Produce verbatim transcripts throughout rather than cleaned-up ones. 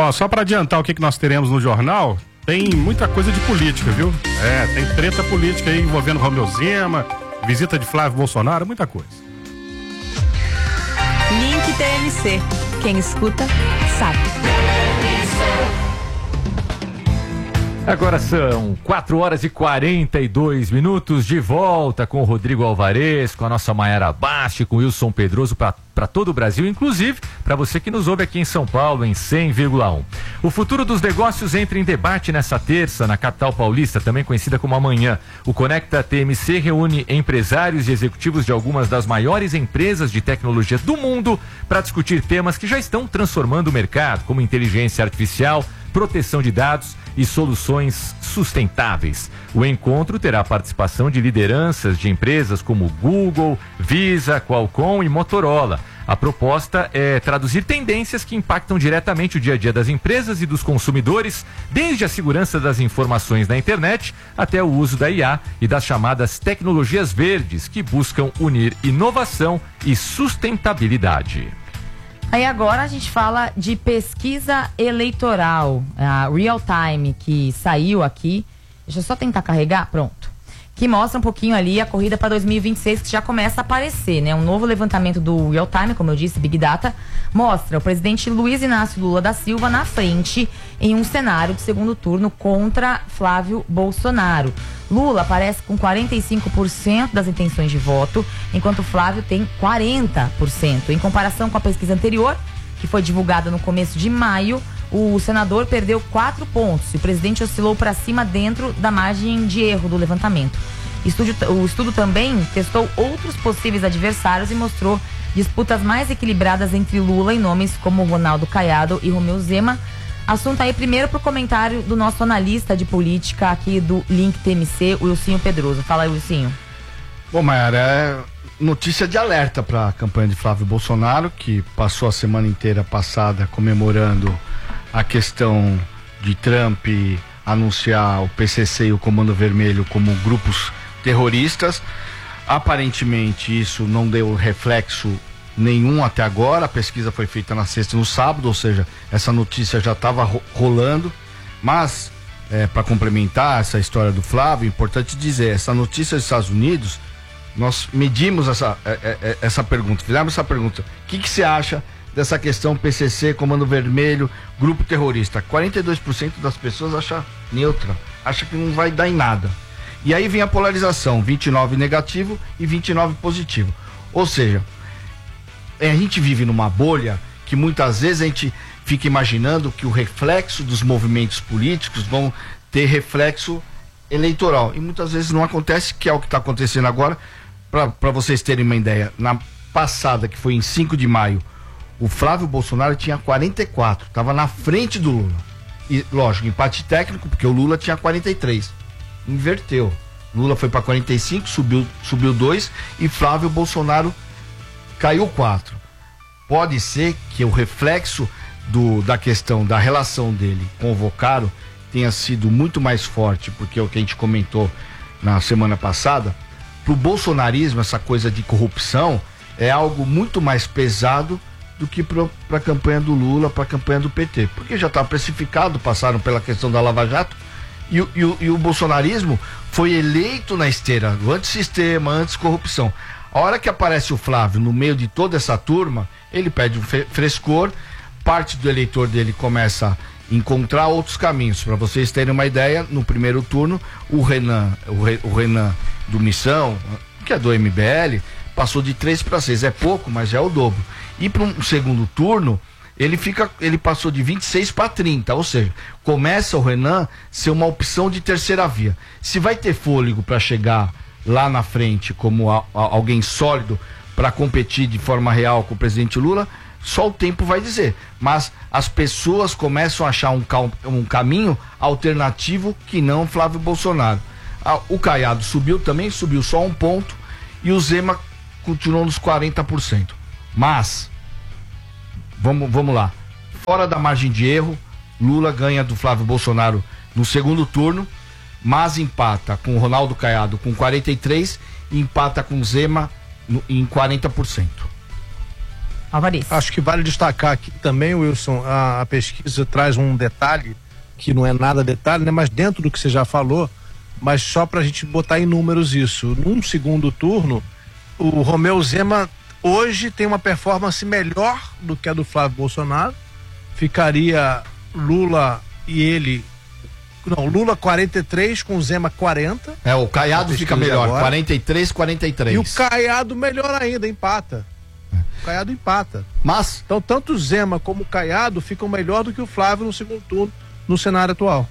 Ó, só para adiantar o que, que nós teremos no jornal, tem muita coisa de política, viu? É, tem treta política aí envolvendo Romeu Zema, visita de Flávio Bolsonaro, muita coisa. Link T M C. Quem escuta, sabe. Agora são quatro horas e quarenta e dois minutos, de volta com o Rodrigo Alvarez, com a nossa Maiara Basti, com o Wilson Pedroso para todo o Brasil, inclusive para você que nos ouve aqui em São Paulo em cem vírgula um. O futuro dos negócios entra em debate nessa terça na capital paulista, também conhecida como Amanhã. O Conecta T M C reúne empresários e executivos de algumas das maiores empresas de tecnologia do mundo para discutir temas que já estão transformando o mercado, como inteligência artificial, proteção de dados e soluções sustentáveis. O encontro terá a participação de lideranças de empresas como Google, Visa, Qualcomm e Motorola. A proposta é traduzir tendências que impactam diretamente o dia a dia das empresas e dos consumidores, desde a segurança das informações na internet até o uso da I A e das chamadas tecnologias verdes, que buscam unir inovação e sustentabilidade. Aí agora a gente fala de pesquisa eleitoral, a Real Time, que saiu aqui. Deixa eu só tentar carregar, pronto. Que mostra um pouquinho ali a corrida para dois mil e vinte e seis, que já começa a aparecer, né? Um novo levantamento do Real Time, como eu disse, Big Data, mostra o presidente Luiz Inácio Lula da Silva na frente em um cenário de segundo turno contra Flávio Bolsonaro. Lula aparece com quarenta e cinco por cento das intenções de voto, enquanto Flávio tem quarenta por cento. Em comparação com a pesquisa anterior, que foi divulgada no começo de maio, o senador perdeu quatro pontos e o presidente oscilou para cima dentro da margem de erro do levantamento. Estudo, o estudo também testou outros possíveis adversários e mostrou disputas mais equilibradas entre Lula e nomes como Ronaldo Caiado e Romeu Zema. Assunto aí primeiro para o comentário do nosso analista de política aqui do Link T M C, o Wilsinho Pedroso. Fala aí, Wilsinho. Bom, Maiara, é notícia de alerta para a campanha de Flávio Bolsonaro, que passou a semana inteira passada comemorando a questão de Trump anunciar o P C C e o Comando Vermelho como grupos terroristas. Aparentemente isso não deu reflexo nenhum até agora. A pesquisa foi feita na sexta e no sábado, ou seja, essa notícia já estava ro- rolando. Mas, é, para complementar essa história do Flávio, é importante dizer, essa notícia dos Estados Unidos, nós medimos essa, é, é, essa pergunta, fizemos essa pergunta: o que, que você acha dessa questão P C C, Comando Vermelho, grupo terrorista? quarenta e dois por cento das pessoas acha neutra, acha que não vai dar em nada. E aí vem a polarização, vinte e nove negativo e vinte e nove positivo. Ou seja, a gente vive numa bolha que muitas vezes a gente fica imaginando que o reflexo dos movimentos políticos vão ter reflexo eleitoral. E muitas vezes não acontece, que é o que está acontecendo agora. Para vocês terem uma ideia, na passada, que foi em cinco de maio, o Flávio Bolsonaro tinha quarenta e quatro, estava na frente do Lula. E, lógico, empate técnico, porque o Lula tinha quarenta e três. Inverteu. Lula foi para quarenta e cinco, subiu, subiu dois, e Flávio Bolsonaro caiu quatro. Pode ser que o reflexo do, da questão da relação dele com o Vocaro tenha sido muito mais forte, porque é o que a gente comentou na semana passada. Para o bolsonarismo, essa coisa de corrupção é algo muito mais pesado do que para a campanha do Lula, para a campanha do P T, porque já está precificado, passaram pela questão da Lava Jato, e, e, e, e o bolsonarismo foi eleito na esteira do antissistema, anticorrupção. A hora que aparece o Flávio no meio de toda essa turma, ele perde um frescor, parte do eleitor dele começa a encontrar outros caminhos. Para vocês terem uma ideia, no primeiro turno, o Renan, o, Re, o Renan do Missão, que é do M B L, passou de três para seis. É pouco, mas já é o dobro. E para um segundo turno, ele, fica, ele passou de vinte e seis para trinta, ou seja, começa o Renan ser uma opção de terceira via. Se vai ter fôlego para chegar lá na frente como a, a, alguém sólido para competir de forma real com o presidente Lula, só o tempo vai dizer. Mas as pessoas começam a achar um, um caminho alternativo que não Flávio Bolsonaro. Ah, o Caiado subiu também, subiu só um ponto, e o Zema continuou nos quarenta por cento. Mas, vamos, vamos lá, fora da margem de erro, Lula ganha do Flávio Bolsonaro no segundo turno, mas empata com o Ronaldo Caiado com quarenta e três e empata com o Zema no, em quarenta por cento. Alvarez. Acho que vale destacar aqui também, Wilson, a, a pesquisa traz um detalhe, que não é nada detalhe, né? Mas dentro do que você já falou, mas só pra gente botar em números isso. Num segundo turno, o Romeu Zema hoje tem uma performance melhor do que a do Flávio Bolsonaro. Ficaria Lula e ele... Não, Lula quarenta e três com Zema quarenta. É, o Caiado fica melhor, agora. quarenta e três, quarenta e três. E o Caiado melhor ainda, empata. O Caiado empata. Mas... Então, tanto o Zema como o Caiado ficam melhor do que o Flávio no segundo turno, no cenário atual.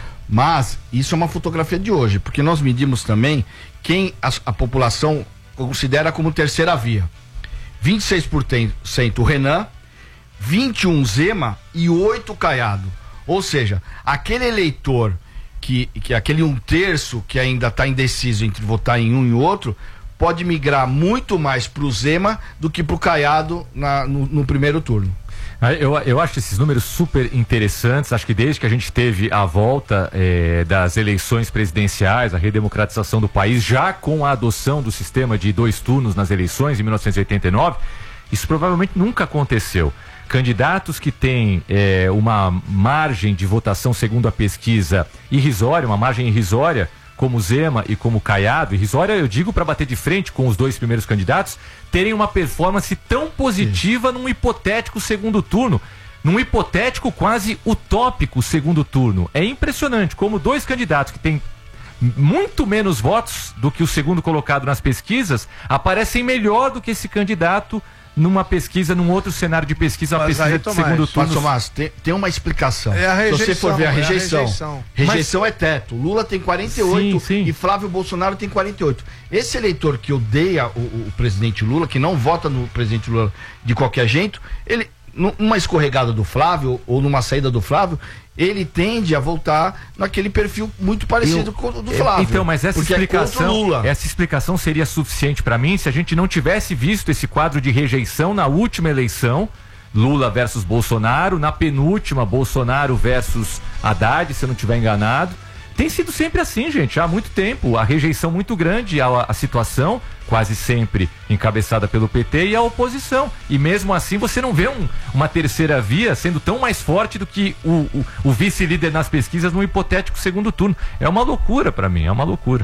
Mas isso é uma fotografia de hoje, porque nós medimos também quem a, a população considera como terceira via. vinte e seis por cento o Renan, vinte e um Zema e oito Caiado. Ou seja, aquele eleitor que, que aquele um terço que ainda está indeciso entre votar em um e outro, pode migrar muito mais pro Zema do que pro Caiado na, no, no primeiro turno. Eu, eu acho esses números super interessantes. Acho que desde que a gente teve a volta eh, das eleições presidenciais, a redemocratização do país, já com a adoção do sistema de dois turnos nas eleições em mil novecentos e oitenta e nove, isso provavelmente nunca aconteceu. Candidatos que têm eh, uma margem de votação, segundo a pesquisa, irrisória, uma margem irrisória, como Zema e como Caiado, irrisória eu digo para bater de frente com os dois primeiros candidatos, terem uma performance tão positiva Sim. num hipotético segundo turno, num hipotético quase utópico segundo turno. É impressionante como dois candidatos que têm muito menos votos do que o segundo colocado nas pesquisas aparecem melhor do que esse candidato numa pesquisa, num outro cenário de pesquisa, uma Mas pesquisa aí, de Tomás, segundo turno. Mas, Tomás, tem, tem uma explicação. É a rejeição. Se você for ver a rejeição, é, a rejeição. rejeição é teto. Lula tem quarenta e oito sim, sim. e Flávio Bolsonaro tem quarenta e oito. Esse eleitor que odeia o, o presidente Lula, que não vota no presidente Lula de qualquer jeito, ele, numa escorregada do Flávio ou numa saída do Flávio, ele tende a voltar naquele perfil muito parecido Eu, com o do Flávio. Então, mas essa explicação, essa explicação seria suficiente para mim se a gente não tivesse visto esse quadro de rejeição na última eleição, Lula versus Bolsonaro, na penúltima, Bolsonaro versus Haddad, se eu não estiver enganado. Tem sido sempre assim, gente, há muito tempo. A rejeição muito grande à, à situação, quase sempre encabeçada pelo P T e a oposição. E mesmo assim você não vê um, uma terceira via sendo tão mais forte do que o, o, o vice-líder nas pesquisas no hipotético segundo turno. É uma loucura para mim, é uma loucura.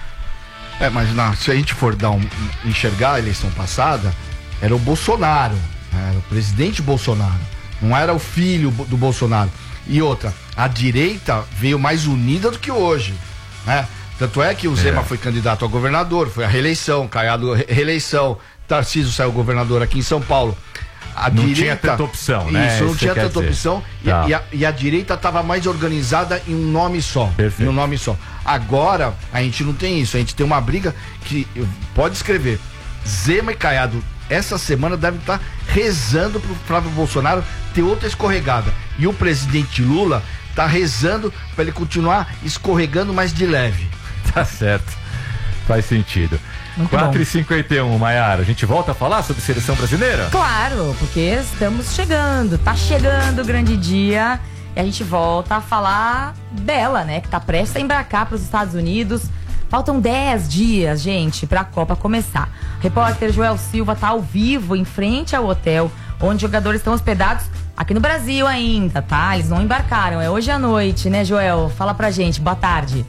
É, mas não, se a gente for dar um, enxergar a eleição passada, era o Bolsonaro, era o presidente Bolsonaro, não era o filho do Bolsonaro. E outra, a direita veio mais unida do que hoje, né? Tanto é que o Zema é. foi candidato a governador, foi a reeleição, Caiado reeleição, Tarcísio saiu governador aqui em São Paulo. A não direita, tinha tanta opção, né? Isso, não Isso tinha tanta dizer. opção Tá. e, e, a, e a direita estava mais organizada em um nome só. Perfeito. Em um nome só. Agora, a gente não tem isso, a gente tem uma briga que, pode escrever, Zema e Caiado essa semana devem estar rezando pro Flávio Bolsonaro ter outra escorregada. E o presidente Lula tá rezando para ele continuar escorregando, mais de leve. Tá certo. Faz sentido. Muito quatro e cinquenta e um, Maiara. A gente volta a falar sobre seleção brasileira? Claro, porque estamos chegando, tá chegando o grande dia. E a gente volta a falar dela, né? Que tá prestes a embarcar para os Estados Unidos. Faltam dez dias, gente, para a Copa começar. O repórter Joel Silva tá ao vivo em frente ao hotel onde os jogadores estão hospedados aqui no Brasil ainda, tá? Eles não embarcaram, é hoje à noite, né, Joel? Fala pra gente, boa tarde.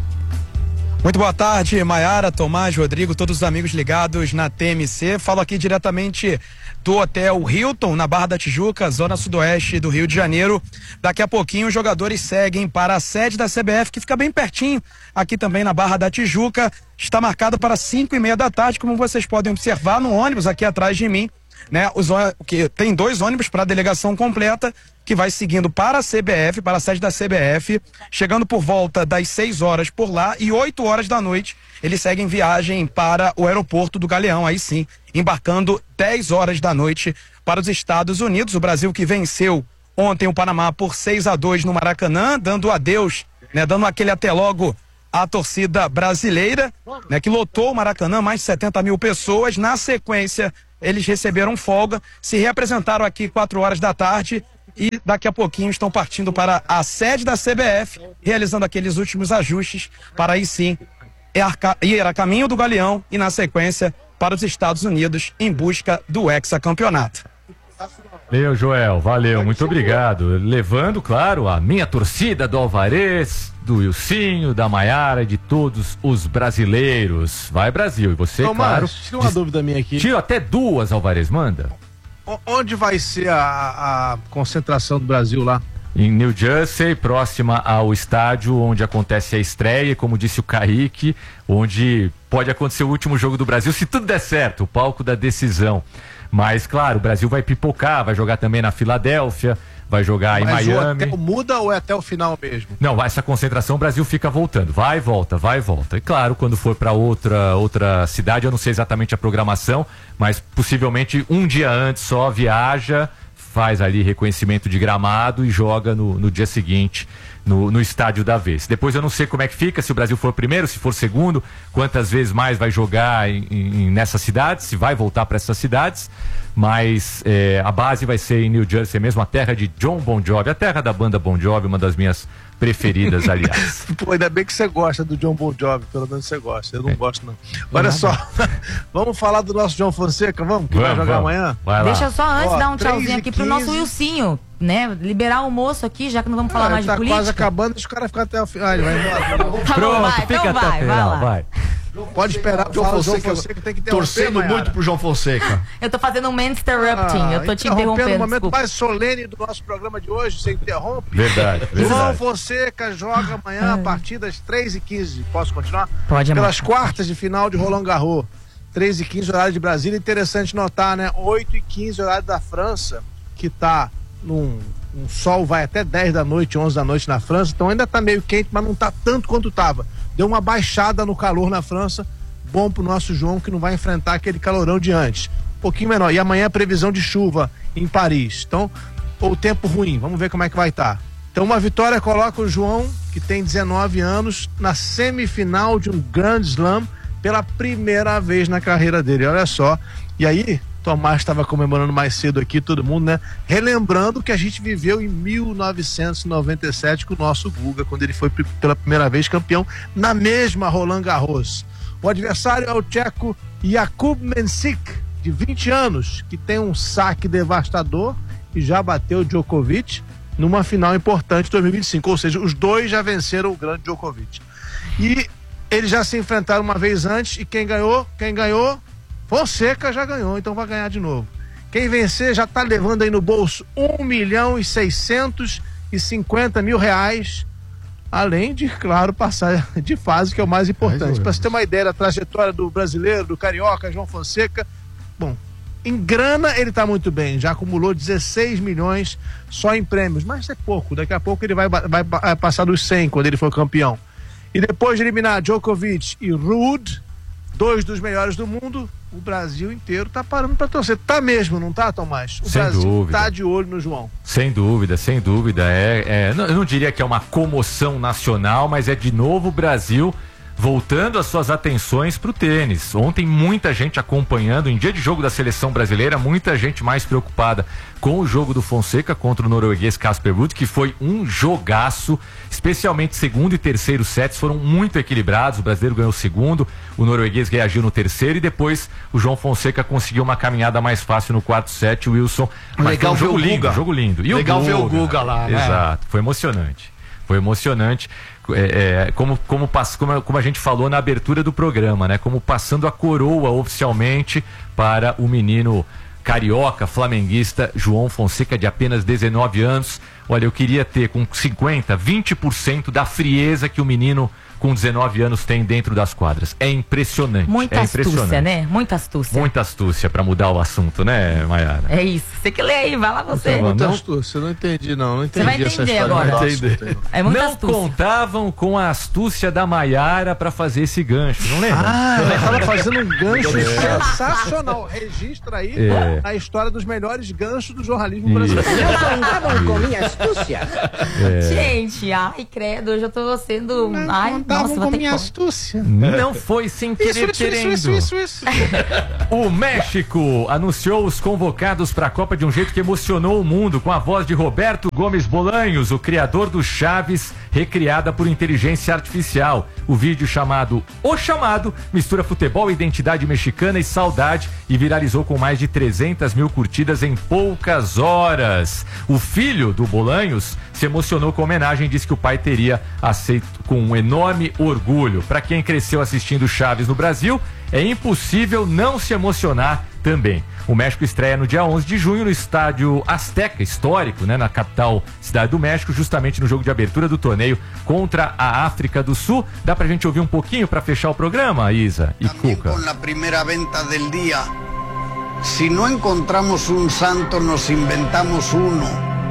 Muito boa tarde, Maiara, Tomás, Rodrigo, todos os amigos ligados na T M C. Falo aqui diretamente do Hotel Hilton, na Barra da Tijuca, zona sudoeste do Rio de Janeiro. Daqui a pouquinho os jogadores seguem para a sede da C B F, que fica bem pertinho, aqui também na Barra da Tijuca. Está marcada para cinco e meia da tarde, como vocês podem observar no ônibus aqui atrás de mim. Né, os, que tem dois ônibus para a delegação completa, que vai seguindo para a C B F, para a sede da C B F, chegando por volta das seis horas por lá, e oito horas da noite eles seguem viagem para o aeroporto do Galeão, aí sim, embarcando dez horas da noite para os Estados Unidos. O Brasil que venceu ontem o Panamá por seis a dois no Maracanã, dando adeus, né, dando aquele até logo à torcida brasileira, né, que lotou o Maracanã, mais de setenta mil pessoas. Na sequência, eles receberam folga, se reapresentaram aqui quatro horas da tarde e daqui a pouquinho estão partindo para a sede da C B F, realizando aqueles últimos ajustes para aí sim ir a caminho do Galeão e na sequência para os Estados Unidos em busca do hexacampeonato. Valeu, Joel, valeu, muito obrigado. Levando, claro, a minha torcida do Alvarez, do Wilsinho, da Maiara, de todos os brasileiros. Vai, Brasil, e você, Ô, claro. Márcio, tira uma diz... dúvida minha aqui. Tira até duas, Alvarez, manda. O, onde vai ser a, a concentração do Brasil lá? Em New Jersey, próxima ao estádio onde acontece a estreia, como disse o Kaique, onde pode acontecer o último jogo do Brasil, se tudo der certo, o palco da decisão. Mas, claro, o Brasil vai pipocar, vai jogar também na Filadélfia, vai jogar Mas em o Miami. hotel muda ou é até o final mesmo? Não, essa concentração o Brasil fica voltando, vai e volta, vai e volta. E claro, quando for para outra, outra cidade, eu não sei exatamente a programação, mas possivelmente um dia antes só viaja, faz ali reconhecimento de gramado e joga no, no dia seguinte no, no estádio da vez. Depois eu não sei como é que fica, se o Brasil for primeiro, se for segundo, quantas vezes mais vai jogar em, em, nessas cidades, se vai voltar para essas cidades, mas é, a base vai ser em New Jersey mesmo, a terra de John Bon Jovi, a terra da banda Bon Jovi, uma das minhas preferidas, aliás. Pô, ainda bem que você gosta do John Bon Jovi, pelo menos você gosta, eu não é. gosto não. Olha só, vamos falar do nosso João Fonseca, vamos? Que vamos, vai jogar vamos. amanhã? Vai Deixa eu só antes Ó, dar um tchauzinho aqui pro nosso Wilsinho, né? Liberar o almoço aqui, já que não vamos falar ah, mais tá de política. Quase acabando, deixa o cara ficar até o final. Ah, ele vai embora. Tá Pronto, bom, vai, fica então até vai, o final, vai lá. vai. Pode esperar, João fala, Fonseca, João Fonseca tem que interromper, torcendo Maiara. muito pro João Fonseca. Eu tô fazendo um mansplaining interrupting, eu tô te interrompendo, no momento desculpa. mais solene do nosso programa de hoje, você interrompe. Verdade, verdade. João Fonseca joga amanhã a partir das três e quinze. Posso continuar? Pode, amor. Pelas quartas de final de Roland Garros. três e quinze, horário de Brasília. Interessante notar, né? oito e quinze, horário da França, que tá num um sol, vai até dez da noite, onze da noite na França. Então ainda tá meio quente, mas não tá tanto quanto tava. Deu uma baixada no calor na França. Bom pro nosso João, que não vai enfrentar aquele calorão de antes. Um pouquinho menor. E amanhã a previsão de chuva em Paris. Então, o tempo ruim. Vamos ver como é que vai estar. Então, uma vitória coloca o João, que tem dezenove anos, na semifinal de um Grand Slam pela primeira vez na carreira dele. Olha só. E aí, Tomás estava comemorando mais cedo aqui, todo mundo, né? Relembrando que a gente viveu em mil novecentos e noventa e sete com o nosso Guga, quando ele foi pela primeira vez campeão na mesma Roland Garros. O adversário é o tcheco Jakub Mensik, de vinte anos, que tem um saque devastador e já bateu o Djokovic numa final importante de dois mil e vinte e cinco. Ou seja, os dois já venceram o grande Djokovic. E eles já se enfrentaram uma vez antes e quem ganhou? Quem ganhou? Fonseca já ganhou, então vai ganhar de novo. Quem vencer já tá levando aí no bolso um milhão e seiscentos e cinquenta mil reais. Além de, claro, passar de fase, que é o mais importante. Para você ter uma ideia da trajetória do brasileiro, do carioca, João Fonseca, bom, em grana ele está muito bem, já acumulou dezesseis milhões só em prêmios, mas é pouco, daqui a pouco ele vai, vai, vai passar dos cem quando ele for campeão. E depois de eliminar Djokovic e Ruud, dois dos melhores do mundo, o Brasil inteiro tá parando para torcer. Tá mesmo, não tá, Tomás? O Sem Brasil dúvida. tá de olho no João. Sem dúvida, sem dúvida. É, é, não, eu não diria que é uma comoção nacional, mas é de novo o Brasil voltando as suas atenções para o tênis. Ontem muita gente acompanhando, em dia de jogo da seleção brasileira, muita gente mais preocupada com o jogo do Fonseca contra o norueguês Casper Ruud, que foi um jogaço, especialmente segundo e terceiro sets foram muito equilibrados. O brasileiro ganhou o segundo, o norueguês reagiu no terceiro e depois o João Fonseca conseguiu uma caminhada mais fácil no quarto set. O Wilson, mas legal foi um jogo ver o lindo, Guga. jogo lindo. E legal o Guga, ver o Guga lá, né? Exato, foi emocionante. Foi emocionante. É, é, como, como, como, como a gente falou na abertura do programa, né? Como passando a coroa oficialmente para o menino carioca, flamenguista João Fonseca, de apenas dezenove anos. Olha, eu queria ter com cinquenta, vinte por cento da frieza que o menino com dezenove anos tem dentro das quadras. É impressionante. Muita é astúcia, impressionante. né? Muita astúcia. Muita astúcia para mudar o assunto, né, Maiara? É isso. Você que lê aí, vai lá você. Não, Muita não- astúcia, eu não entendi não, não entendi Você vai essa entender história. agora. Não Entender. É muita Não astúcia. contavam com a astúcia da Maiara para fazer esse gancho, não lembra? Ah, ela estava fazendo um gancho sensacional. Registra aí É. a história dos melhores ganchos do jornalismo Isso. brasileiro. Contavam com minha astúcia. É. Gente, ai, credo, hoje eu tô sendo. Ai, contavam Nossa, com vou ter minha que- astúcia. Não foi sem Isso, querer isso, querendo. isso, isso, isso, isso. O México anunciou os convocados para a Copa de um jeito que emocionou o mundo, com a voz de Roberto Gomes Bolanhos, o criador do Chaves, recriada por inteligência artificial. O vídeo chamado O Chamado mistura futebol, identidade mexicana e saudade e viralizou com mais de trezentas mil curtidas em poucas horas. O filho do Bolanhos se emocionou com a homenagem e disse que o pai teria aceito com um enorme orgulho. Para quem cresceu assistindo Chaves no Brasil, é impossível não se emocionar também. O México estreia no dia onze de junho no estádio Azteca, histórico, né, na capital cidade do México, justamente no jogo de abertura do torneio contra a África do Sul. Dá pra gente ouvir um pouquinho para fechar o programa, Isa e También Cuca? con la primera venta del día. Si no encontramos un santo, nos inventamos uno.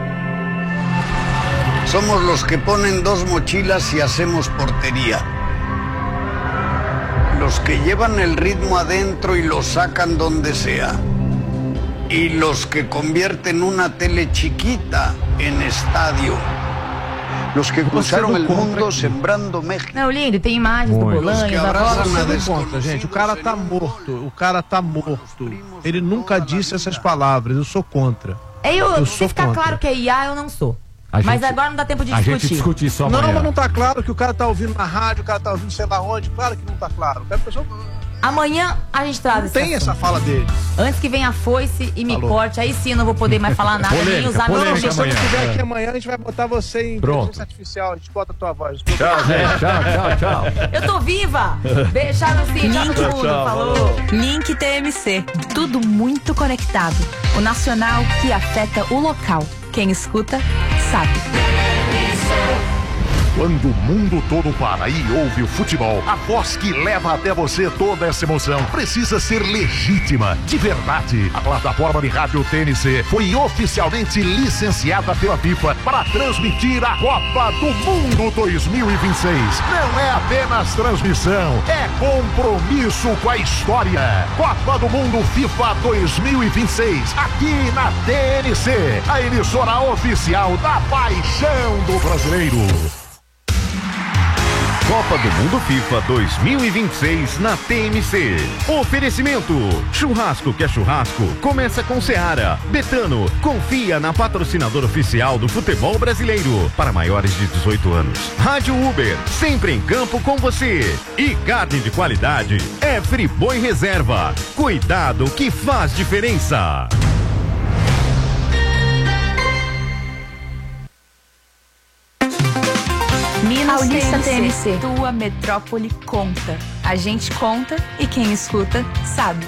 Somos los que ponen dos mochilas y hacemos portería. Los que llevan el ritmo adentro y lo sacan donde sea. Y los que convierten una tele chiquita en estadio. Los que cruzaron el mundo sembrando México. Não, lindo, e tem imagens do Muito. Bolanhos, Os que da abraçam voz. na Tudo desconhecido, contra, gente. O cara tá morto. O cara tá morto. Ele nunca disse essas palavras. Eu sou contra. É, eu, Eu se sou ficar contra. claro que é I A, eu não sou. A Mas gente- agora não dá tempo de A gente discutir. discute isso Não, amanhã. mas não tá claro que o cara tá ouvindo na rádio, o cara tá ouvindo sei lá onde. Claro que não tá claro. A pessoa Amanhã a gente traz não esse tem assunto. essa fala dele. Antes que venha a foice e me Falou. corte, aí sim eu não vou poder mais falar nada, nem Polêmica, usar polêmica meu Se você não amanhã. estiver É. aqui amanhã, a gente vai botar você em Pronto. inteligência artificial. A gente bota a tua voz. Tchau, gente. Tchau, tchau, tchau. Eu tô viva! Beijo, tchau, sim, tchau todo mundo. Falou. Link T M C. Tudo muito conectado. O nacional que afeta o local. Quem escuta, sabe. Quando o mundo todo para e ouve o futebol, a voz que leva até você toda essa emoção precisa ser legítima, de verdade. A plataforma de rádio T N C foi oficialmente licenciada pela FIFA para transmitir a Copa do Mundo dois mil e vinte e seis. Não é apenas transmissão, é compromisso com a história. Copa do Mundo FIFA dois mil e vinte e seis, aqui na T N C, a emissora oficial da paixão do brasileiro. Copa do Mundo FIFA dois mil e vinte e seis na T M C. Oferecimento: churrasco que é churrasco, começa com Seara. Betano, confia na patrocinadora oficial do futebol brasileiro. Para maiores de dezoito anos. Rádio Uber, sempre em campo com você. E carne de qualidade é Friboi Reserva. Cuidado que faz diferença. Minas Paulista T M C. Tua metrópole conta. A gente conta e quem escuta, sabe.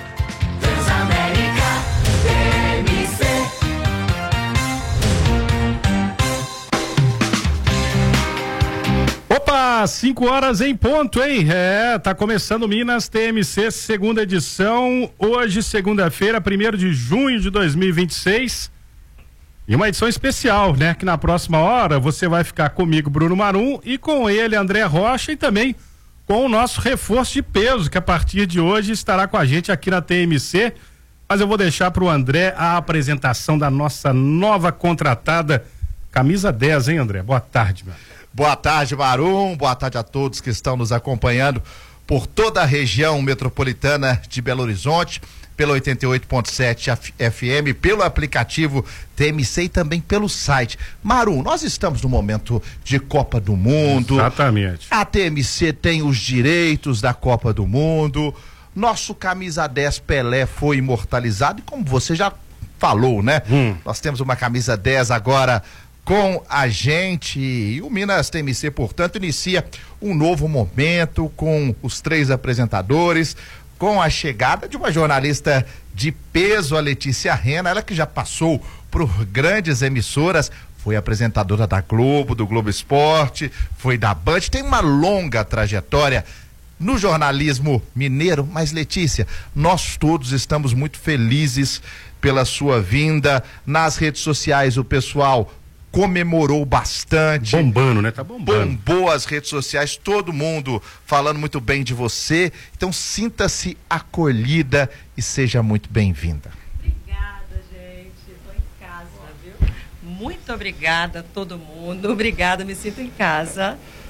Opa, cinco horas em ponto, hein? É, tá começando Minas T M C, segunda edição. Hoje, segunda-feira, primeiro de junho de dois mil e vinte e seis. E uma edição especial, né? Que na próxima hora você vai ficar comigo, Bruno Marum, e com ele, André Rocha, e também com o nosso reforço de peso, que a partir de hoje estará com a gente aqui na T M C. Mas eu vou deixar para o André a apresentação da nossa nova contratada, camisa dez, hein, André? Boa tarde, meu. Boa tarde, Marum. Boa tarde a todos que estão nos acompanhando por toda a região metropolitana de Belo Horizonte, pelo oitenta e oito ponto sete F M, pelo aplicativo T M C e também pelo site. Marum, nós estamos no momento de Copa do Mundo. Exatamente. A T M C tem os direitos da Copa do Mundo. Nosso camisa dez Pelé foi imortalizado e como você já falou, né? Hum. Nós temos uma camisa dez agora com a gente, e o Minas T M C, portanto, inicia um novo momento com os três apresentadores, com a chegada de uma jornalista de peso, a Letícia Rena, ela que já passou por grandes emissoras, foi apresentadora da Globo, do Globo Esporte, foi da Band, tem uma longa trajetória no jornalismo mineiro. Mas, Letícia, nós todos estamos muito felizes pela sua vinda. Nas redes sociais o pessoal comemorou bastante. Bombando, né? Tá bombando. Bombou as redes sociais, todo mundo falando muito bem de você. Então sinta-se acolhida e seja muito bem-vinda. Obrigada, gente. Tô em casa, viu? Muito obrigada a todo mundo. Obrigada, me sinto em casa.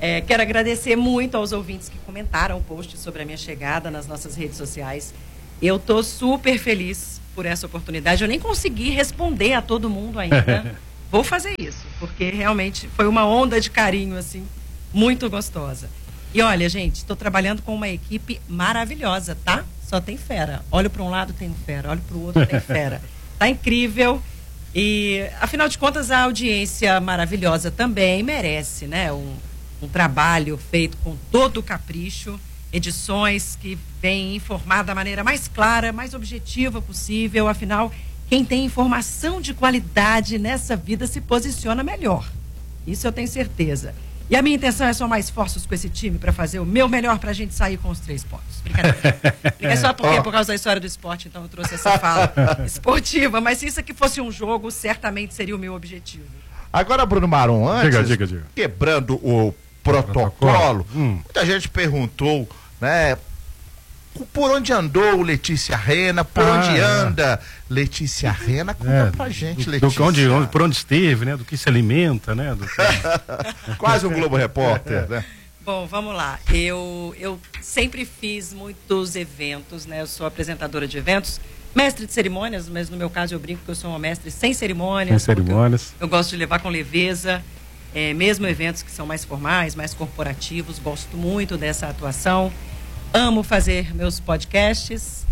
É, quero agradecer muito aos ouvintes que comentaram o post sobre a minha chegada nas nossas redes sociais. Eu tô super feliz por essa oportunidade. Eu nem consegui responder a todo mundo ainda. Vou fazer isso, porque realmente foi uma onda de carinho, assim, muito gostosa. E olha, gente, estou trabalhando com uma equipe maravilhosa, tá? Só tem fera. Olho para um lado, tem fera. Olho para o outro, tem fera. Tá incrível. E, afinal de contas, a audiência maravilhosa também merece, né? Um, um trabalho feito com todo o capricho, edições que vêm informar da maneira mais clara, mais objetiva possível. Afinal, quem tem informação de qualidade nessa vida se posiciona melhor. Isso eu tenho certeza. E a minha intenção é somar esforços com esse time para fazer o meu melhor para a gente sair com os três pontos. Brincadeira. É só porque, por causa da história do esporte, então eu trouxe essa fala esportiva. Mas se isso aqui fosse um jogo, certamente seria o meu objetivo. Agora, Bruno Marum, antes, diga, diga, diga. quebrando o protocolo, protocolo. Hum. muita gente perguntou, né? Por onde andou Letícia Rena? Por ah, onde anda Letícia Rena? Conta é, pra gente, do, Letícia. Do, onde, onde, por onde esteve, né? Do que se alimenta, né? Do que... Quase um Globo Repórter, né? Bom, vamos lá. Eu, eu sempre fiz muitos eventos, né? Eu sou apresentadora de eventos, mestre de cerimônias, mas no meu caso eu brinco que eu sou uma mestre sem cerimônias. Sem cerimônias. Eu, eu gosto de levar com leveza, é, mesmo eventos que são mais formais, mais corporativos. Gosto muito dessa atuação. Amo fazer meus podcasts.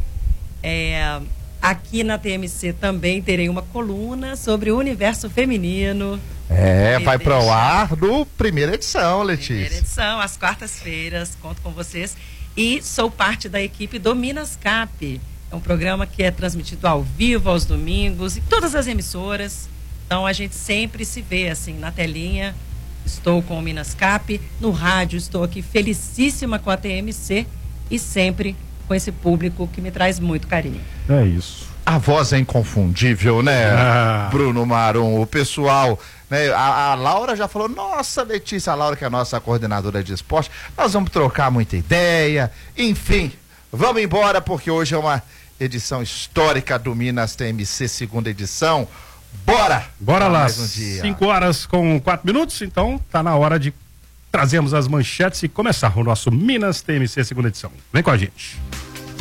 É, aqui na T M C também terei uma coluna sobre o universo feminino. É, vai para o ar do primeira edição, Letícia. Primeira edição, às quartas-feiras, conto com vocês. E sou parte da equipe do Minas Cap. É um programa que é transmitido ao vivo aos domingos, em todas as emissoras. Então a gente sempre se vê assim na telinha. Estou com o Minas Cap. No rádio estou aqui felicíssima com a T M C. E sempre com esse público que me traz muito carinho. É isso. A voz é inconfundível, né, ah. Bruno Marum? O pessoal, né? A, a Laura já falou, nossa, Letícia, a Laura que é a nossa coordenadora de esporte, nós vamos trocar muita ideia, enfim, vamos embora porque hoje é uma edição histórica do Minas T M C, segunda edição. Bora! Bora lá, cinco horas com quatro minutos, então tá na hora de trazermos as manchetes e começar o nosso Minas T M C segunda edição. Vem com a gente.